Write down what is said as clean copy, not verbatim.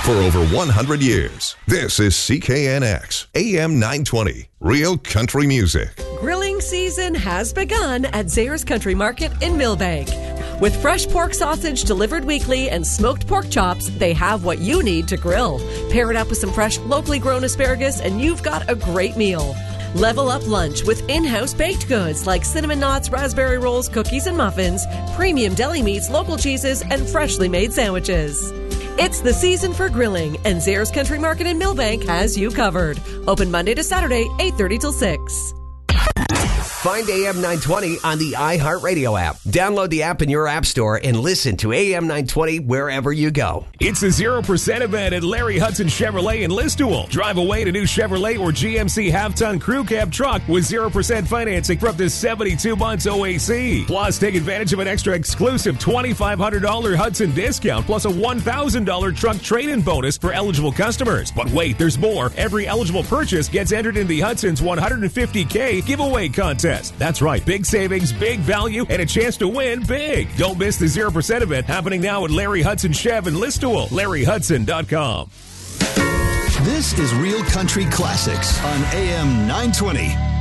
for over 100 years. This is CKNX, AM 920, Real Country Music. Grilling season has begun at Zayre's Country Market in Millbank. With fresh pork sausage delivered weekly and smoked pork chops, they have what you need to grill. Pair it up with some fresh, locally grown asparagus, and you've got a great meal. Level up lunch with in-house baked goods like cinnamon knots, raspberry rolls, cookies and muffins, premium deli meats, local cheeses, and freshly made sandwiches. It's the season for grilling, and Zayre's Country Market in Millbank has you covered. Open Monday to Saturday, 8:30 till 6. Find AM 920 on the iHeartRadio app. Download the app in your app store and listen to AM 920 wherever you go. It's a 0% event at Larry Hudson Chevrolet in Listowel. Drive away to new Chevrolet or GMC half-ton crew cab truck with 0% financing for up to 72 months OAC. Plus, take advantage of an extra exclusive $2,500 Hudson discount plus a $1,000 truck trade-in bonus for eligible customers. But wait, there's more. Every eligible purchase gets entered in the Hudson's $150K giveaway contest. That's right. Big savings, big value, and a chance to win big. Don't miss the 0% event happening now at Larry Hudson Chev in Listowel. LarryHudson.com. This is Real Country Classics on AM 920.